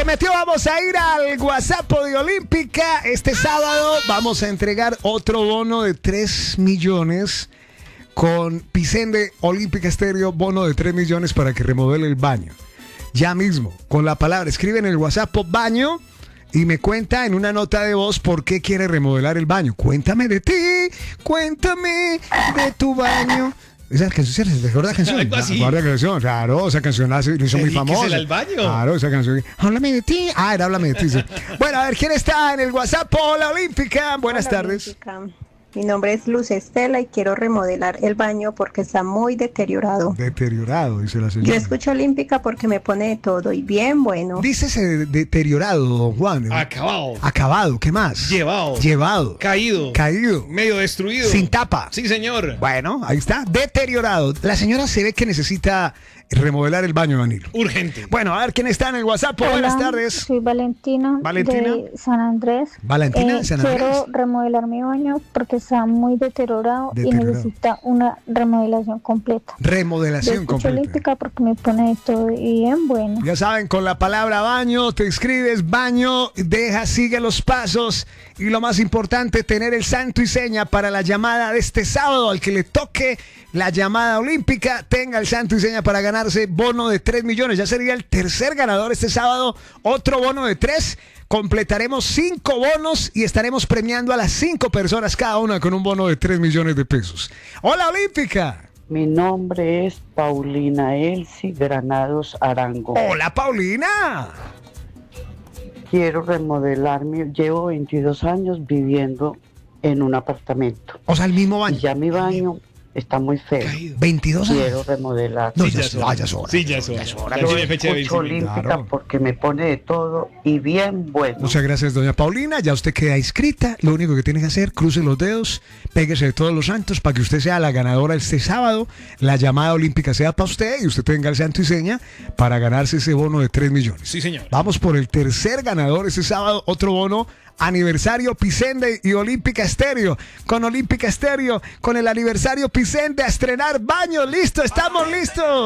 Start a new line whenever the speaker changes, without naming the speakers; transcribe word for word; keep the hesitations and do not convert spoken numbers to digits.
Se metió, vamos a ir al WhatsApp de Olímpica. Este sábado vamos a entregar otro bono de tres millones con Pisende Olímpica Estéreo, bono de tres millones para que remodele el baño. Ya mismo, con la palabra, escribe en el WhatsApp baño y me cuenta en una nota de voz por qué quiere remodelar el baño. Cuéntame de ti, cuéntame de tu baño. Esa canción, ¿se recuerda la canción?
Algo así.
Recuerda la canción, claro, esa canción la hizo muy famosa.
Al baño.
Claro, esa canción. Háblame de ti. Ah, era Háblame de ti. Sí. Bueno, a ver, ¿quién está en el WhatsApp? Hola, Olímpica. Buenas
Hola,
tardes.
Olímpica. Mi nombre es Luz Estela y quiero remodelar el baño porque está muy deteriorado.
Deteriorado, dice la señora.
Yo escucho Olímpica porque me pone de todo y bien bueno.
Dícese deteriorado, don Juan.
Acabado.
Acabado, ¿qué más?
Llevado.
Llevado.
Caído.
Caído.
Medio destruido.
Sin tapa.
Sí, señor.
Bueno, ahí está. Deteriorado. La señora se ve que necesita remodelar el baño, Danilo.
Urgente.
Bueno, a ver quién está en el WhatsApp.
Hola,
Buenas tardes.
Soy Valentina,
Valentina.
de San Andrés.
Valentina de San Andrés.
Quiero remodelar mi baño porque está muy deteriorado,
Deteriorado.
y necesita una remodelación completa. Yo
Remodelación
escucho
completa.
Olímpica porque me pone de todo y bien bueno.
Ya saben, con la palabra baño, te escribes baño, deja, sigue los pasos y lo más importante, tener el santo y seña para la llamada de este sábado. Al que le toque la llamada olímpica, tenga el santo y seña para ganarse bono de tres millones. Ya sería el tercer ganador este sábado, otro bono de tres. Completaremos cinco bonos y estaremos premiando a las cinco personas cada una con un bono de tres millones de pesos. ¡Hola, Olímpica!
Mi nombre es Paulina Elsie Granados Arango.
¡Hola, Paulina!
Quiero remodelar mi... Llevo veintidós años viviendo en un apartamento.
O sea, el mismo baño.
Y ya mi baño está muy feo.
veintidós años.
Quiero remodelar.
No,
Sí,
ya,
ya
es
es hora.
hora, ya es hora.
Sí, ya es hora.
Ya es hora.
Ya
Yo
tiene fecha de
escucho
vencimiento.
Olímpica
Claro.
porque me pone de todo y bien bueno.
Muchas gracias, doña Paulina. Ya usted queda inscrita. Lo único que tiene que hacer, cruce los dedos, péguese de todos los santos para que usted sea la ganadora este sábado. La llamada olímpica sea para usted y usted tenga el santo y seña para ganarse ese bono de tres millones.
Sí, señor.
Vamos por el tercer ganador este sábado. Otro bono. Aniversario Pisende y Olímpica Estéreo. Con Olímpica Estéreo, con el aniversario Pisende a estrenar baño. Listo, estamos listos.